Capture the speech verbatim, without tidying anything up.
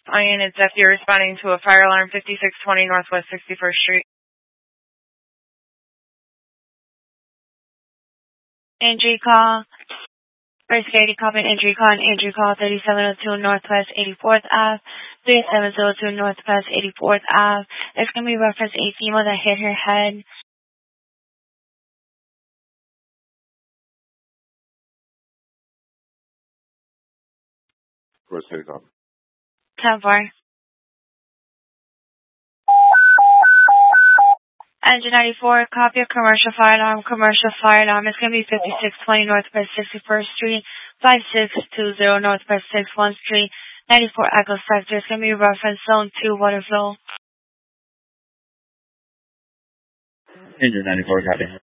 All units, F D responding to a fire alarm fifty-six twenty Northwest sixty-first Street. Injury call. First security call an injury call, an injury call thirty-seven oh two Northwest eighty-fourth Avenue, thirty-seven oh two Northwest eighty-fourth Avenue. It's going to be reference a female that hit her head. First security call. ten four. Engine ninety-four, copy of commercial fire alarm, commercial fire alarm. It's going to be fifty-six twenty Northwest sixty-first Street, five six two zero Northwest sixty-first Street, ninety-four Echo Sector. It's going to be reference zone two water flow. Engine ninety-four, copy.